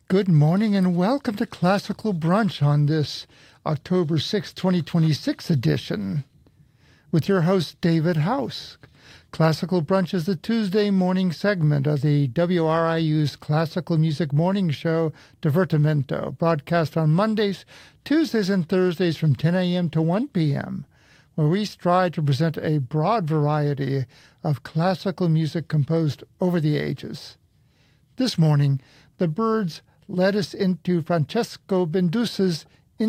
Good morning and welcome to Classical Brunch on this October 6, 2026 edition with your host, David House. Classical Brunch is the Tuesday morning segment of the WRIU's Classical Music Morning Show, Divertimento, broadcast on Mondays, Tuesdays, and Thursdays from 10 a.m. to 1 p.m., where we strive to present a broad variety of classical music composed over the ages. This morning, the Byrds led us into Francesco Bendusa's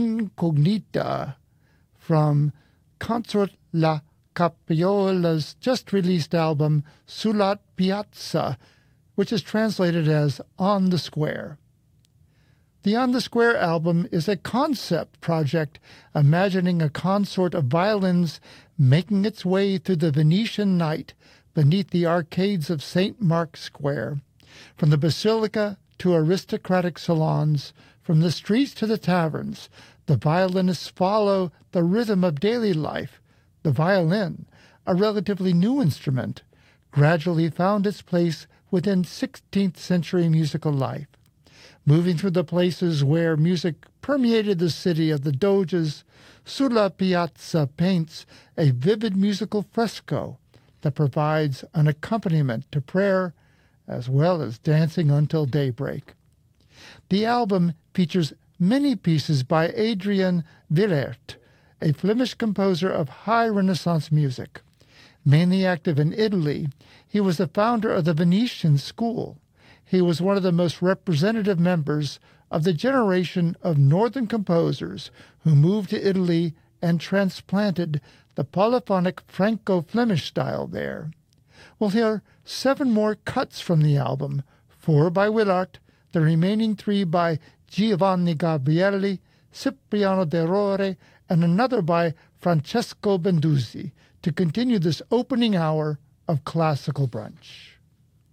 Incognita from Consort La Capriola's just-released album Sulla Piazza, which is translated as On the Square. The On the Square album is a concept project imagining a consort of violins making its way through the Venetian night beneath the arcades of St. Mark's Square. From the basilica to aristocratic salons, from the streets to the taverns, the violinists follow the rhythm of daily life. The violin, a relatively new instrument, gradually found its place within 16th century musical life. Moving through the places where music permeated the city of the Doges, Sulla Piazza paints a vivid musical fresco that provides an accompaniment to prayer as well as dancing until daybreak. The album features many pieces by Adrian Willaert, a Flemish composer of high Renaissance music. Mainly active in Italy, he was the founder of the Venetian School. He was one of the most representative members of the generation of northern composers who moved to Italy and transplanted the polyphonic Franco-Flemish style there. We'll hear 7 more cuts from the album, 4 by Willaert, the remaining 3 by Giovanni Gabrielli, Cipriano De Rore, and another by Francesco Bendusi, to continue this opening hour of Classical Brunch.